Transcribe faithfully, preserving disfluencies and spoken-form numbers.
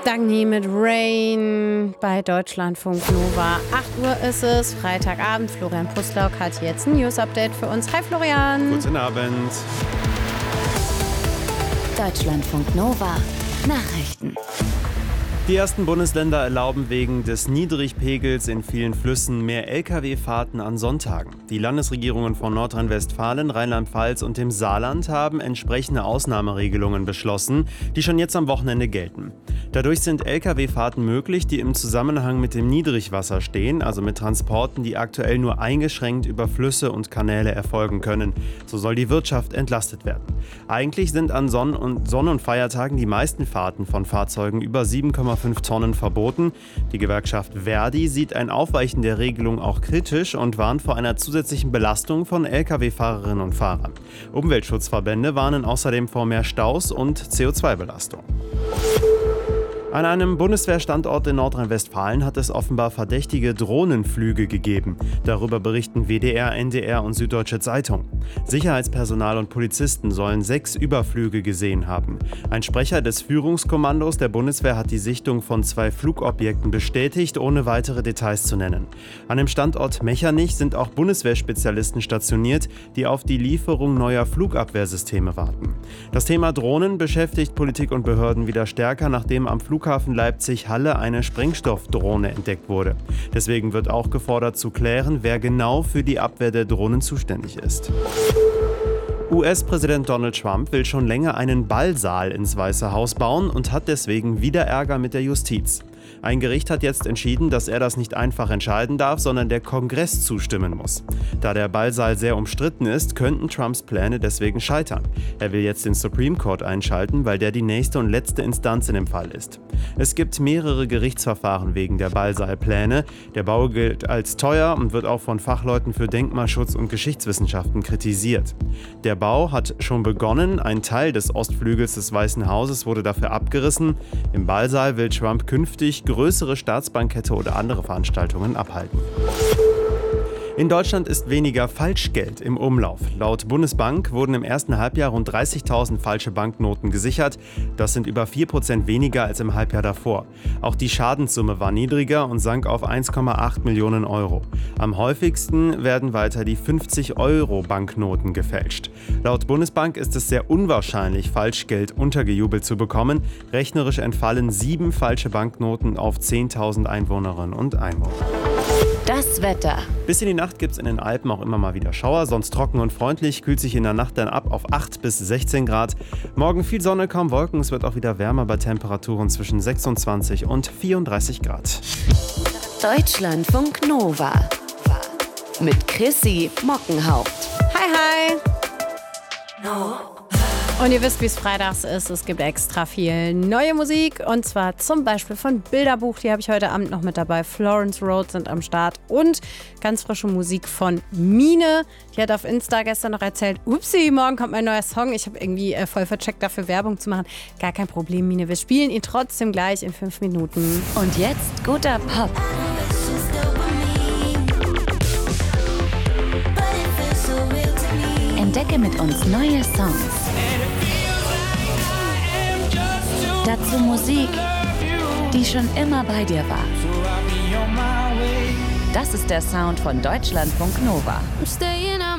Dagny mit Rain bei Deutschlandfunk Nova. acht Uhr ist es, Freitagabend. Florian Puslauk hat jetzt ein News-Update für uns. Hi Florian. Guten Abend. Deutschlandfunk Nova. Nachrichten. Die ersten Bundesländer erlauben wegen des Niedrigpegels in vielen Flüssen mehr L K W-Fahrten an Sonntagen. Die Landesregierungen von Nordrhein-Westfalen, Rheinland-Pfalz und dem Saarland haben entsprechende Ausnahmeregelungen beschlossen, die schon jetzt am Wochenende gelten. Dadurch sind L K W-Fahrten möglich, die im Zusammenhang mit dem Niedrigwasser stehen, also mit Transporten, die aktuell nur eingeschränkt über Flüsse und Kanäle erfolgen können. So soll die Wirtschaft entlastet werden. Eigentlich sind an Sonn- und, Sonn- und Feiertagen die meisten Fahrten von Fahrzeugen über sieben Komma fünf Tonnen verboten. Die Gewerkschaft Verdi sieht ein Aufweichen der Regelung auch kritisch und warnt vor einer zusätzlichen Belastung von L K W-Fahrerinnen und Fahrern. Umweltschutzverbände warnen außerdem vor mehr Staus und C O zwei Belastung. An einem Bundeswehrstandort in Nordrhein-Westfalen hat es offenbar verdächtige Drohnenflüge gegeben. Darüber berichten W D R, N D R und Süddeutsche Zeitung. Sicherheitspersonal und Polizisten sollen sechs Überflüge gesehen haben. Ein Sprecher des Führungskommandos der Bundeswehr hat die Sichtung von zwei Flugobjekten bestätigt, ohne weitere Details zu nennen. An dem Standort Mechernich sind auch Bundeswehrspezialisten stationiert, die auf die Lieferung neuer Flugabwehrsysteme warten. Das Thema Drohnen beschäftigt Politik und Behörden wieder stärker, nachdem am Flughafen Flughafen Leipzig-Halle eine Sprengstoffdrohne entdeckt wurde. Deswegen wird auch gefordert zu klären, wer genau für die Abwehr der Drohnen zuständig ist. U S-Präsident Donald Trump will schon länger einen Ballsaal ins Weiße Haus bauen und hat deswegen wieder Ärger mit der Justiz. Ein Gericht hat jetzt entschieden, dass er das nicht einfach entscheiden darf, sondern der Kongress zustimmen muss. Da der Ballsaal sehr umstritten ist, könnten Trumps Pläne deswegen scheitern. Er will jetzt den Supreme Court einschalten, weil der die nächste und letzte Instanz in dem Fall ist. Es gibt mehrere Gerichtsverfahren wegen der Ballsaalpläne. Der Bau gilt als teuer und wird auch von Fachleuten für Denkmalschutz und Geschichtswissenschaften kritisiert. Der Bau hat schon begonnen. Ein Teil des Ostflügels des Weißen Hauses wurde dafür abgerissen. Im Ballsaal will Trump künftig größere Staatsbankette oder andere Veranstaltungen abhalten. In Deutschland ist weniger Falschgeld im Umlauf. Laut Bundesbank wurden im ersten Halbjahr rund dreißigtausend falsche Banknoten gesichert. Das sind über vier Prozent weniger als im Halbjahr davor. Auch die Schadenssumme war niedriger und sank auf eins Komma acht Millionen Euro. Am häufigsten werden weiter die fünfzig-Euro-Banknoten gefälscht. Laut Bundesbank ist es sehr unwahrscheinlich, Falschgeld untergejubelt zu bekommen. Rechnerisch entfallen sieben falsche Banknoten auf zehntausend Einwohnerinnen und Einwohner. Das Wetter. Bis in die Nacht gibt es in den Alpen auch immer mal wieder Schauer, sonst trocken und freundlich, kühlt sich in der Nacht dann ab auf acht bis sechzehn Grad. Morgen viel Sonne, kaum Wolken, es wird auch wieder wärmer bei Temperaturen zwischen sechsundzwanzig und vierunddreißig Grad. Deutschlandfunk Nova mit Chrissy Mockenhaupt. Hi, hi. No. Und ihr wisst, wie es freitags ist. Es gibt extra viel neue Musik. Und zwar zum Beispiel von Bilderbuch. Die habe ich heute Abend noch mit dabei. Florence Road sind am Start. Und ganz frische Musik von Mine. Die hat auf Insta gestern noch erzählt, upsi, morgen kommt mein neuer Song. Ich habe irgendwie äh, voll vercheckt, dafür Werbung zu machen. Gar kein Problem, Mine. Wir spielen ihn trotzdem gleich in fünf Minuten. Und jetzt guter Pop. Entdecke mit uns neue Songs. Dazu Musik, die schon immer bei dir war. Das ist der Sound von Deutschlandfunk Nova.